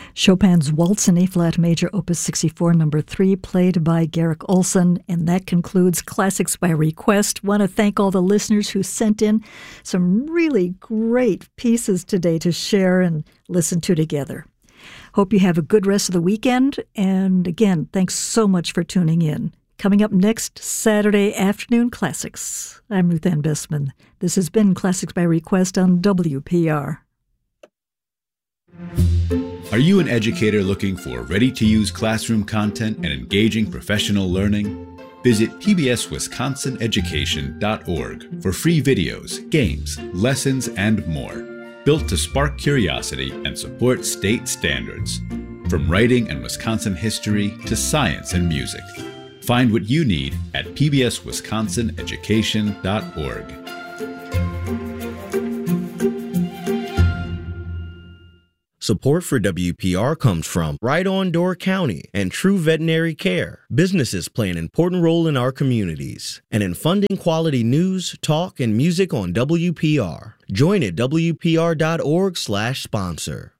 Chopin's Waltz in A-flat major, Opus 64, number 3, played by Garrick Olson. And that concludes Classics by Request. Want to thank all the listeners who sent in some really great pieces today to share and listen to together. Hope you have a good rest of the weekend. And again, thanks so much for tuning in. Coming up next, Saturday Afternoon Classics. I'm Ruth Ann Bestman. This has been Classics by Request on WPR. Are you an educator looking for ready-to-use classroom content and engaging professional learning? Visit pbswisconsineducation.org for free videos, games, lessons, and more, built to spark curiosity and support state standards. From writing and Wisconsin history to science and music. Find what you need at pbswisconsineducation.org. Support for WPR comes from Right On Door County and True Veterinary Care. Businesses play an important role in our communities and in funding quality news, talk, and music on WPR. Join at WPR.org/sponsor.